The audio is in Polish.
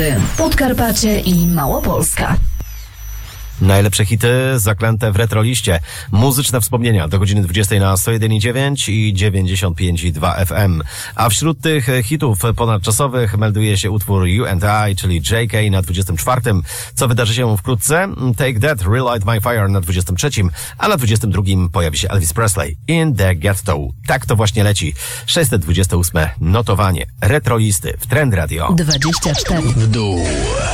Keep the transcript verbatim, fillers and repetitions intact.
Podkarpacie i Małopolska. Najlepsze hity zaklęte w retroliście. Muzyczne wspomnienia do godziny dwudziestej na sto jeden i dziewięć i dziewięćdziesiąt pięć i dwa F M. A wśród tych hitów ponadczasowych melduje się utwór You and I, czyli J K na dwudziestym czwartym, co wydarzy się wkrótce. Take That, Relight My Fire na dwudziestym trzecim, a na dwudziestym drugim pojawi się Elvis Presley, In the Ghetto. Tak to właśnie leci. sześćset dwudzieste ósme notowanie retrolisty w Trend Radio. dwadzieścia cztery w dół.